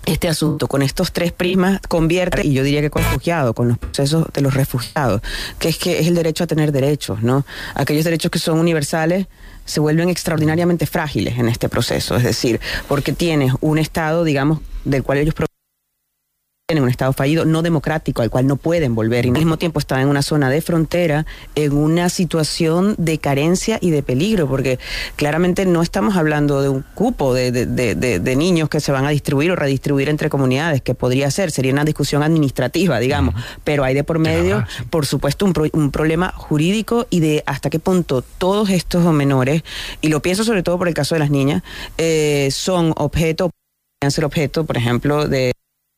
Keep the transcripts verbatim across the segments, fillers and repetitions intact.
este asunto con estos tres prismas convierte, y yo diría que con refugiados, con los procesos de los refugiados, que es que es el derecho a tener derechos, ¿no? Aquellos derechos que son universales se vuelven extraordinariamente frágiles en este proceso, es decir, porque tienes un Estado, digamos, del cual ellos tienen un Estado fallido, no democrático, al cual no pueden volver, y al mismo tiempo están en una zona de frontera, en una situación de carencia y de peligro, porque claramente no estamos hablando de un cupo de, de, de, de, de niños que se van a distribuir o redistribuir entre comunidades, que podría ser, sería una discusión administrativa, digamos, uh-huh. pero hay de por medio, uh-huh. por supuesto, un, pro, un problema jurídico y de hasta qué punto todos estos menores, y lo pienso sobre todo por el caso de las niñas, eh, son objeto, pueden ser objeto, por ejemplo, de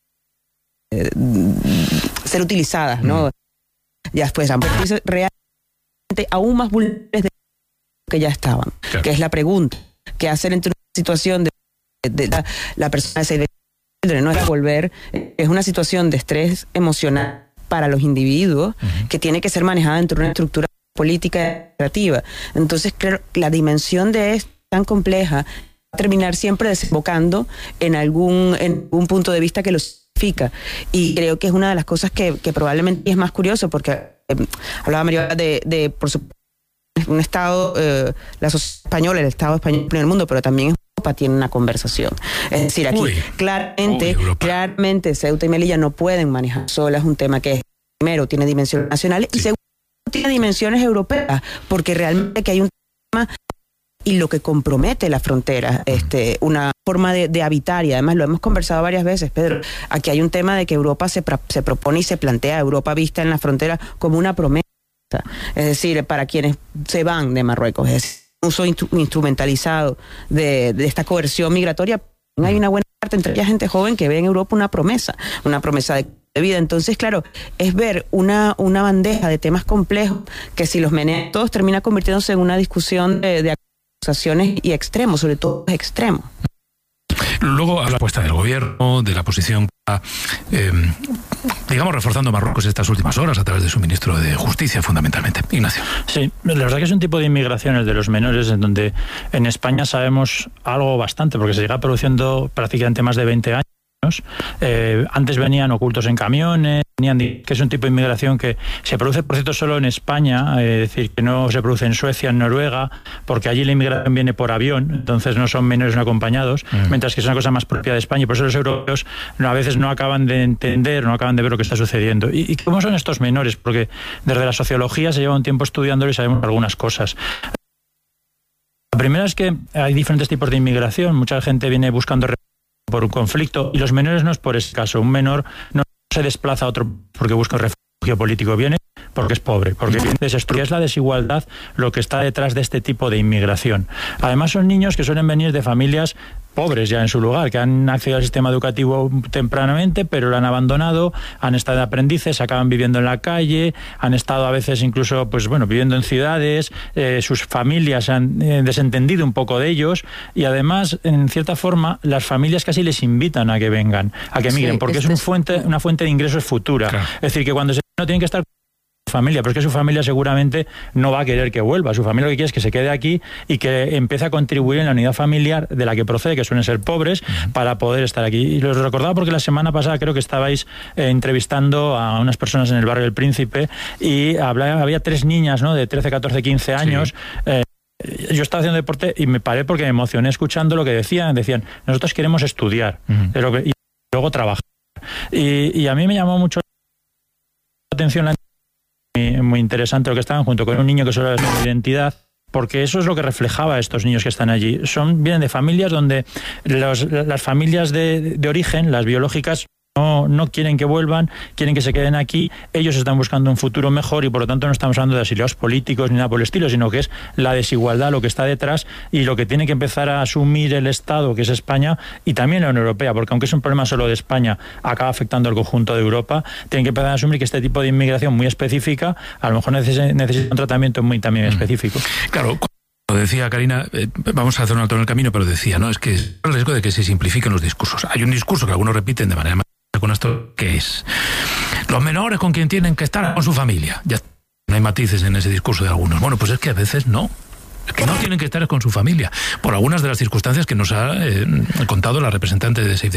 Eh, ser utilizadas, ¿no? Mm. Ya después han perdido realmente aún más vulnerables de lo que ya estaban, claro. que es la pregunta, ¿qué hacer entre una situación de, de, de la, la persona de no es volver, es una situación de estrés emocional para los individuos uh-huh. que tiene que ser manejada dentro de una estructura política y administrativa. Entonces, claro, la dimensión de esto es tan compleja, va a terminar siempre desembocando en algún, en algún punto de vista que los y creo que es una de las cosas que, que probablemente es más curioso, porque eh, hablaba María de, de, por supuesto, un Estado, eh, la sociedad española, el Estado español en el primer mundo, pero también Europa tiene una conversación. Es decir, aquí uy, claramente, uy, claramente Ceuta y Melilla no pueden manejar solas un tema que es, primero, tiene dimensiones nacionales sí. y segundo, tiene dimensiones europeas, porque realmente que hay un tema y lo que compromete la frontera, este, una forma de, de habitar, y además lo hemos conversado varias veces, Pedro, aquí hay un tema de que Europa se, se propone y se plantea, Europa vista en la frontera como una promesa, es decir, para quienes se van de Marruecos, es un uso instru instrumentalizado de, de esta coerción migratoria, hay una buena parte entre la gente joven que ve en Europa una promesa, una promesa de de vida. Entonces, claro, es ver una, una bandeja de temas complejos que si los menea todos termina convirtiéndose en una discusión de, de acusaciones y extremos, sobre todo extremos. Luego, a la apuesta del gobierno, de la posición, eh, digamos, reforzando Marruecos estas últimas horas a través de su ministro de Justicia, fundamentalmente. Ignacio. Sí, la verdad que es un tipo de inmigración, el de los menores, en donde en España sabemos algo bastante, porque se llega produciendo prácticamente más de veinte años. Eh, antes venían ocultos en camiones, venían de, que es un tipo de inmigración que se produce, por cierto, solo en España, eh, es decir, que no se produce en Suecia, en Noruega, porque allí la inmigración viene por avión, entonces no son menores no acompañados, mm. mientras que es una cosa más propia de España, y por eso los europeos no, a veces no acaban de entender, no acaban de ver lo que está sucediendo. ¿Y, y cómo son estos menores? Porque desde la sociología se lleva un tiempo estudiándolo y sabemos algunas cosas. La primera es que hay diferentes tipos de inmigración, mucha gente viene buscando por un conflicto, y los menores no es por ese caso. Un menor no se desplaza a otro porque busca un refugio político, viene porque es pobre, porque viene desestructura. Es la desigualdad lo que está detrás de este tipo de inmigración. Además son niños que suelen venir de familias pobres ya en su lugar, que han accedido al sistema educativo tempranamente, pero lo han abandonado, han estado de aprendices, acaban viviendo en la calle, han estado a veces incluso, pues bueno, viviendo en ciudades, eh, sus familias se han eh, desentendido un poco de ellos, y además, en cierta forma, las familias casi les invitan a que vengan, a que migren, sí, porque este es un fuente, una fuente de ingresos futura. Claro. Es decir, que cuando se no tienen que estar familia, pero es que su familia seguramente no va a querer que vuelva. Su familia lo que quiere es que se quede aquí y que empiece a contribuir en la unidad familiar de la que procede, que suelen ser pobres, uh-huh. para poder estar aquí. Y los recordaba porque la semana pasada creo que estabais eh, entrevistando a unas personas en el barrio del Príncipe, y hablaba, había tres niñas, ¿no?, de trece, catorce, quince años. Sí. Eh, yo estaba haciendo deporte y me paré porque me emocioné escuchando lo que decían. Decían, nosotros queremos estudiar, uh-huh. y luego trabajar. Y, y a mí me llamó mucho la atención la Muy, muy interesante lo que estaban junto con un niño que solo era su identidad, porque eso es lo que reflejaba a estos niños que están allí. Son, vienen de familias donde los, las familias de, de origen, las biológicas, no, no quieren que vuelvan, quieren que se queden aquí, ellos están buscando un futuro mejor, y por lo tanto no estamos hablando de exiliados políticos ni nada por el estilo, sino que es la desigualdad lo que está detrás, y lo que tiene que empezar a asumir el Estado, que es España, y también la Unión Europea, porque aunque es un problema solo de España, acaba afectando al conjunto de Europa. Tienen que empezar a asumir que este tipo de inmigración muy específica a lo mejor necesita, necesita un tratamiento muy también específico. Claro. Como decía Karina, eh, vamos a hacer un alto en el camino, pero decía, ¿no?, es que es el riesgo de que se simplifiquen los discursos. Hay un discurso que algunos repiten de manera más con esto, que es los menores con quien tienen que estar con su familia. Ya no hay matices en ese discurso de algunos. Bueno, pues es que a veces no. Es que no tienen que estar con su familia, por algunas de las circunstancias que nos ha eh, contado la representante de Save the